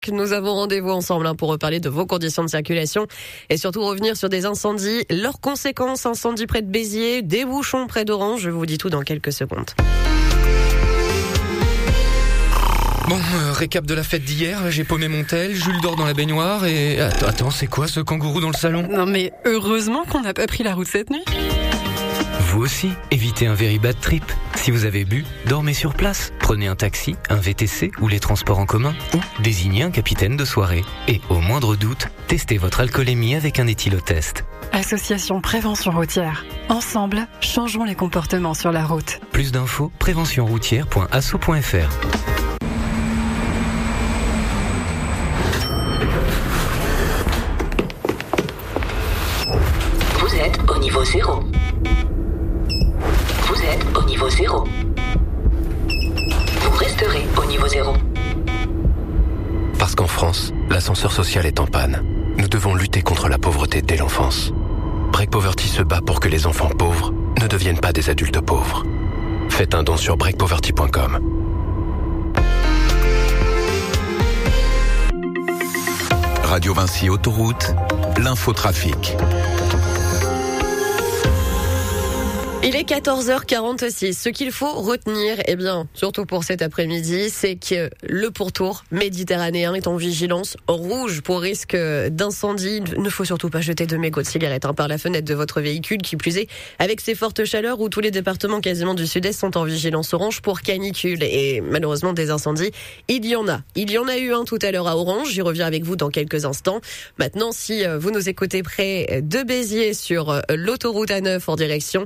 Nous avons rendez-vous ensemble pour reparler de vos conditions de circulation et surtout revenir sur des incendies, leurs conséquences, incendie près de Béziers, des bouchons près d'Orange. Je vous dis tout dans quelques secondes. Bon, récap de la fête d'hier, j'ai paumé mon tel, Jules dort dans la baignoire et... Attends, c'est quoi ce kangourou dans le salon ? Non mais heureusement qu'on n'a pas pris la route cette nuit. Vous aussi, évitez un very bad trip. Si vous avez bu, dormez sur place. Prenez un taxi, un VTC ou les transports en commun ou désignez un capitaine de soirée. Et au moindre doute, testez votre alcoolémie avec un éthylotest. Association Prévention Routière. Ensemble, changeons les comportements sur la route. Plus d'infos, préventionroutière.asso.fr. Vous êtes au niveau 0. Vous êtes au niveau 0. Vous resterez au niveau 0. Parce qu'en France, l'ascenseur social est en panne. Nous devons lutter contre la pauvreté dès l'enfance. Break Poverty se bat pour que les enfants pauvres ne deviennent pas des adultes pauvres. Faites un don sur breakpoverty.com. Radio Vinci Autoroute, l'infotrafic. Il est 14h46. Ce qu'il faut retenir, surtout pour cet après-midi, c'est que le pourtour méditerranéen est en vigilance rouge pour risque d'incendie. Il ne faut surtout pas jeter de mégots de cigarettes par la fenêtre de votre véhicule, qui plus est avec ces fortes chaleurs où tous les départements quasiment du sud-est sont en vigilance orange pour canicule. Et malheureusement, des incendies, il y en a. Il y en a eu un tout à l'heure à Orange. J'y reviens avec vous dans quelques instants. Maintenant, si vous nous écoutez près de Béziers sur l'autoroute A9 en direction,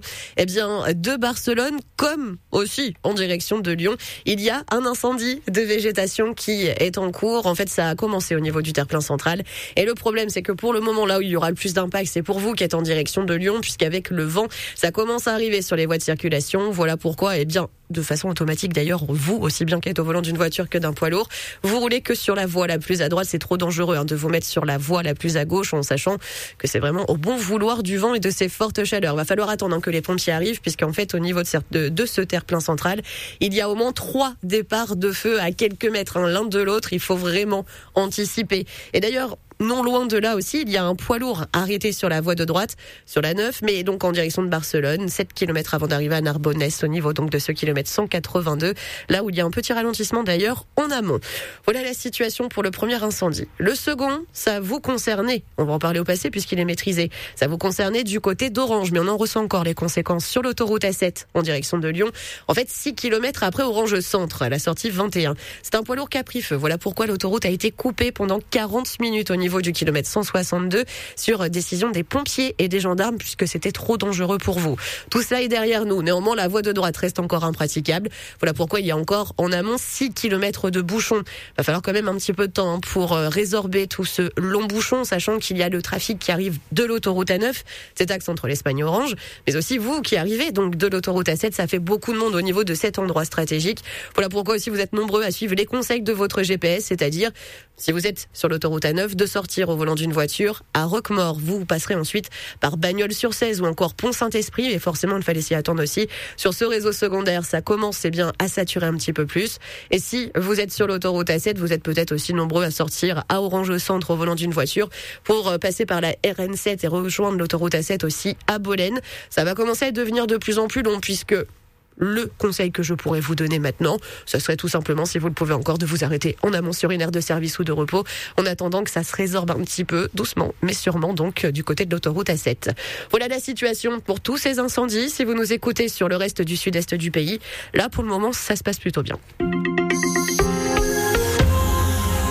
de Barcelone comme aussi en direction de Lyon, il y a un incendie de végétation qui est en cours. En fait, ça a commencé au niveau du terre-plein central. Et le problème, c'est que pour le moment, là où il y aura le plus d'impact, c'est pour vous qui êtes en direction de Lyon, puisqu'avec le vent, ça commence à arriver sur les voies de circulation. Voilà pourquoi, de façon automatique d'ailleurs, vous, aussi bien qu'être au volant d'une voiture que d'un poids lourd, vous roulez que sur la voie la plus à droite. C'est trop dangereux de vous mettre sur la voie la plus à gauche en sachant que c'est vraiment au bon vouloir du vent et de ces fortes chaleurs. Va falloir attendre que les pompiers arrivent, puisqu'en fait au niveau de ce terre-plein central, il y a au moins 3 départs de feu à quelques mètres l'un de l'autre. Il faut vraiment anticiper. Et d'ailleurs, non loin de là aussi, il y a un poids lourd arrêté sur la voie de droite, sur la 9, mais donc en direction de Barcelone, 7 km avant d'arriver à Narbonnès, au niveau donc de ce kilomètre 182, là où il y a un petit ralentissement d'ailleurs en amont. Voilà la situation pour le premier incendie. Le second, ça vous concernait, on va en parler au passé puisqu'il est maîtrisé, ça vous concernait du côté d'Orange, mais on en ressent encore les conséquences sur l'autoroute A7 en direction de Lyon. En fait, 6 km après Orange Centre, à la sortie 21. C'est un poids lourd qui a pris feu. Voilà pourquoi l'autoroute a été coupée pendant 40 minutes au niveau du kilomètre 162 sur décision des pompiers et des gendarmes puisque c'était trop dangereux pour vous. Tout cela est derrière nous. Néanmoins, la voie de droite reste encore impraticable. Voilà pourquoi il y a encore en amont 6 km de bouchons. Va falloir quand même un petit peu de temps pour résorber tout ce long bouchon, sachant qu'il y a le trafic qui arrive de l'autoroute A9, cet axe entre l'Espagne et Orange, mais aussi vous qui arrivez donc de l'autoroute A7, ça fait beaucoup de monde au niveau de cet endroit stratégique. Voilà pourquoi aussi vous êtes nombreux à suivre les conseils de votre GPS, c'est-à-dire si vous êtes sur l'autoroute A9, de sortir au volant d'une voiture à Roquemaure. Vous passerez ensuite par Bagnols-sur-Cèze ou encore Pont-Saint-Esprit. Et forcément, il fallait s'y attendre aussi. Sur ce réseau secondaire, ça commence à saturer un petit peu plus. Et si vous êtes sur l'autoroute A7, vous êtes peut-être aussi nombreux à sortir à Orange Centre au volant d'une voiture pour passer par la RN7 et rejoindre l'autoroute A7 aussi à Bolène. Ça va commencer à devenir de plus en plus long puisque le conseil que je pourrais vous donner maintenant, ce serait tout simplement, si vous le pouvez encore, de vous arrêter en amont sur une aire de service ou de repos, en attendant que ça se résorbe un petit peu, doucement, mais sûrement, donc, du côté de l'autoroute A7. Voilà la situation pour tous ces incendies. Si vous nous écoutez sur le reste du sud-est du pays, là, pour le moment, ça se passe plutôt bien.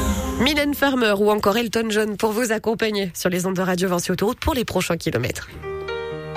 Mylène Farmer ou encore Elton John pour vous accompagner sur les ondes de Radio Vinci Autoroute pour les prochains kilomètres.